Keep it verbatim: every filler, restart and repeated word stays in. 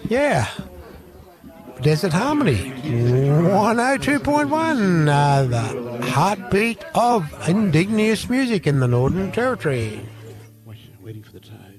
Yeah. Desert Harmony, one oh two point one, uh, the heartbeat of indigenous music in the Northern Territory. Waiting for the tide.